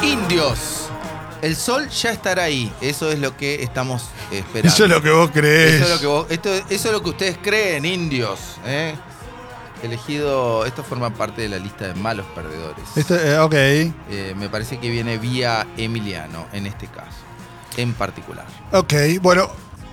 Indios. El sol ya estará ahí. Eso es lo que estamos esperando. Eso es lo que vos creés. Eso es lo que ustedes creen, indios. Elegido. Esto forma parte de la lista de malos perdedores. Ok. Me parece que viene vía Emiliano en este caso. En particular. Ok, bueno.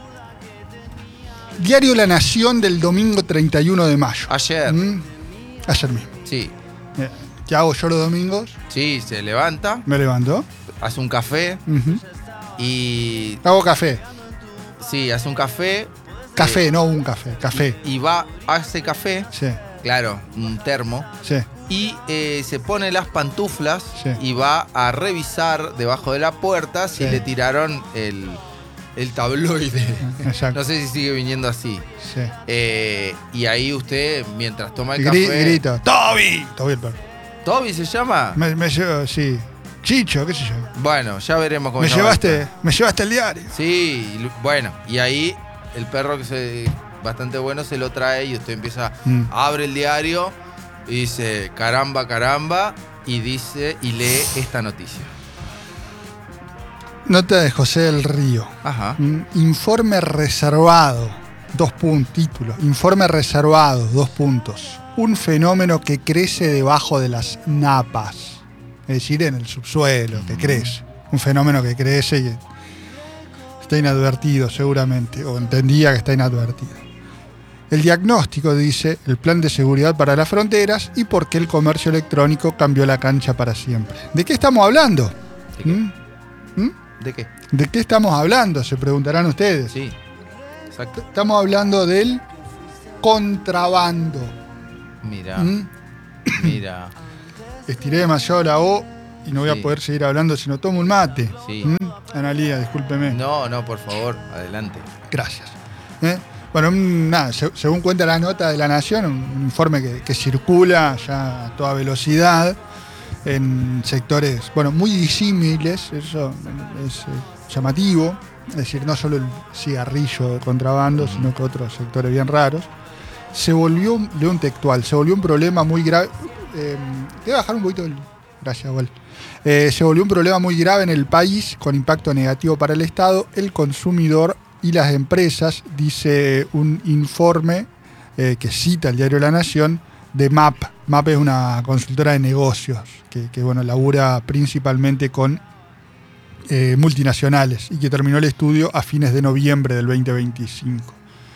Diario La Nación del domingo 31 de mayo. Ayer. Ayer mismo. Sí. ¿Qué hago yo los domingos? Sí, se levanta. Me levanto. Hace un café. Y. Hago café. Sí, hace un café. Café, no un café. Café. Y hace café. Sí. Claro, un termo. Sí. Y se pone las pantuflas. Sí. Y va a revisar debajo de la puerta si Sí. le tiraron el tabloide. Exacto. No sé si sigue viniendo así. Sí. Y ahí usted, mientras toma el Y café. grito. ¡Toby! Toby el perro. ¿Toby se llama? Me llevo, sí. Chicho, qué sé yo. Bueno, ya veremos cómo Me se llama. llevaste el diario. Sí, bueno, y ahí el perro bastante bueno se lo trae y usted empieza, abre el diario y dice, caramba, caramba, y lee esta noticia. Nota de José del Río. Ajá. Informe reservado. Título. Informe reservado. Un fenómeno que crece debajo de las napas. Es decir, en el subsuelo, que crece. Un fenómeno que crece y está inadvertido seguramente, o entendía que está inadvertido. El diagnóstico dice el plan de seguridad para las fronteras y por qué el comercio electrónico cambió la cancha para siempre. ¿De qué estamos hablando? ¿De qué? ¿De qué? ¿De qué estamos hablando? Se preguntarán ustedes. Sí, exacto. Estamos hablando del contrabando. Mira. Estiré demasiado la O y no voy Sí. a poder seguir hablando si no tomo un mate. Sí. Analía, discúlpeme. No, por favor, adelante. Gracias. Bueno, nada, según cuenta la nota de La Nación, un informe que circula ya a toda velocidad en sectores, muy disímiles, eso es llamativo, es decir, no solo el cigarrillo de contrabando, sino que otros sectores bien raros. Se volvió un problema muy grave. Te voy a bajar un poquito Gracias, Wal. Se volvió un problema muy grave en el país, con impacto negativo para el Estado, el consumidor y las empresas, dice un informe que cita el diario La Nación de MAP. MAP es una consultora de negocios que labura principalmente con multinacionales y que terminó el estudio a fines de noviembre del 2025.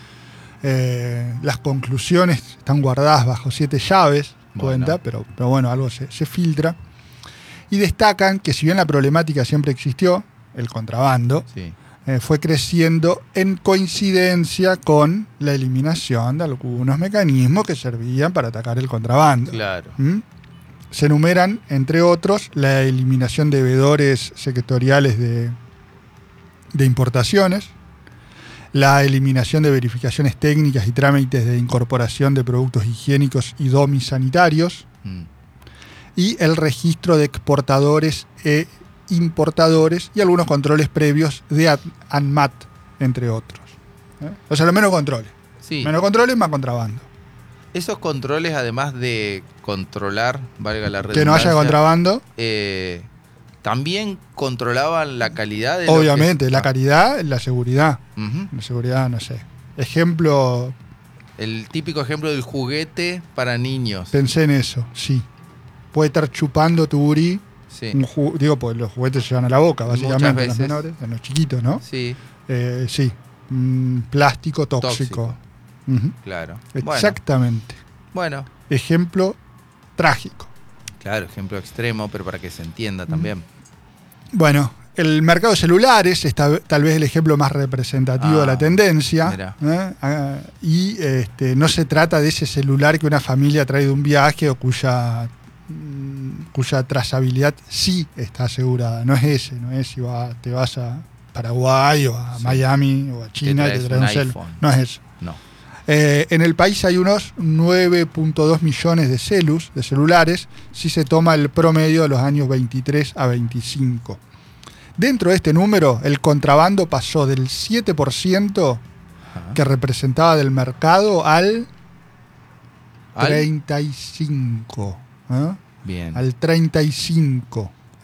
Las conclusiones están guardadas bajo 7 llaves, cuenta, pero algo se filtra. Y destacan que si bien la problemática siempre existió, el contrabando, Sí. Fue creciendo en coincidencia con la eliminación de algunos mecanismos que servían para atacar el contrabando. Claro. Se enumeran, entre otros, la eliminación de veedores sectoriales de importaciones, la eliminación de verificaciones técnicas y trámites de incorporación de productos higiénicos y domisanitarios, y el registro de exportadores e importadores y algunos controles previos de ANMAT, entre otros. O sea, lo menos controles. Sí. Menos controles, más contrabando. Esos controles, además de controlar, valga la redundancia, Que no haya contrabando. También controlaban la calidad de Obviamente, la calidad, la seguridad. Uh-huh. La seguridad, no sé. Ejemplo. El típico ejemplo del juguete para niños. Pensé en eso, sí. Puede estar chupando tu gurí. Sí. Pues los juguetes se llevan a la boca, básicamente, en los menores, en los chiquitos, ¿no? Sí. Sí. Plástico tóxico. Uh-huh. Claro. Exactamente. Bueno. Ejemplo trágico. Claro, ejemplo extremo, pero para que se entienda también. Bueno, el mercado de celulares es tal vez el ejemplo más representativo de la tendencia. Y no se trata de ese celular que una familia trae de un viaje o cuya trazabilidad sí está asegurada. No es ese, no es si te vas a Paraguay o a Miami o a China y te traes un celular. No es eso. No. En el país hay unos 9.2 millones de celulares si se toma el promedio de los años 23 a 25. Dentro de este número, el contrabando pasó del 7% que representaba del mercado al 35%. Bien. Al 35%.